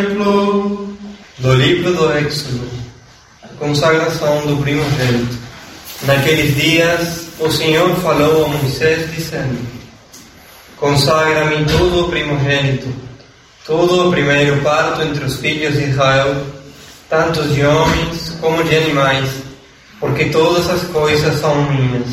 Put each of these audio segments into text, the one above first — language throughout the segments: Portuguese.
Do livro do Êxodo, a consagração do primogênito. Naqueles dias, o Senhor falou a Moisés, dizendo: Consagra-me todo o primogênito, todo o primeiro parto entre os filhos de Israel, tanto de homens como de animais, porque todas as coisas são minhas.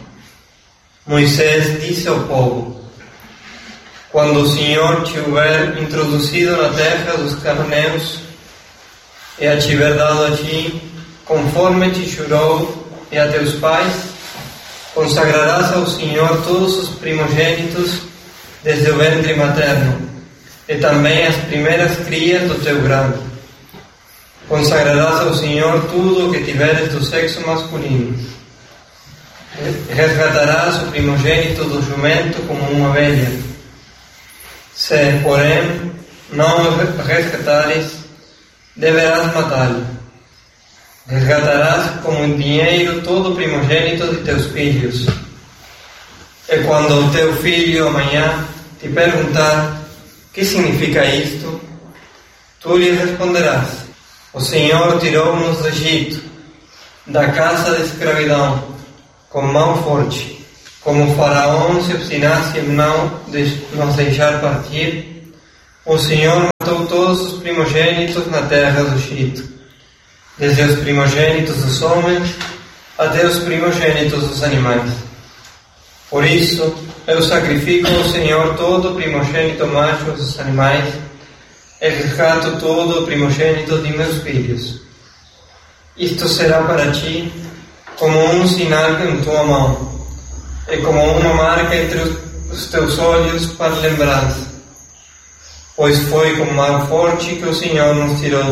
Moisés disse ao povo: Quando o Senhor te houver introduzido na terra dos cananeus, e a tiver dado a ti, conforme te jurou, e a teus pais, consagrarás ao Senhor todos os primogênitos desde o ventre materno, e também as primeiras crias do teu grande. Consagrarás ao Senhor tudo o que tiveres do sexo masculino. Resgatarás o primogênito do jumento como uma ovelha. Se, porém, não o resgatares, deverás matá-lo. Resgatarás como dinheiro todo o primogênito de teus filhos. E quando o teu filho amanhã te perguntar: que significa isto? Tu lhe responderás: o Senhor tirou-nos do Egito, da casa de escravidão, com mão forte. Como o faraó se obstinasse em não nos deixar partir, o Senhor matou todos os primogênitos na terra do Egito, desde os primogênitos dos homens até os primogênitos dos animais. Por isso, eu sacrifico ao Senhor todo o primogênito macho dos animais e resgato todo o primogênito de meus filhos. Isto será para ti como um sinal em tua mão, e como uma marca entre os teus olhos para lembrança, pois foi com mão forte que o Senhor nos tirou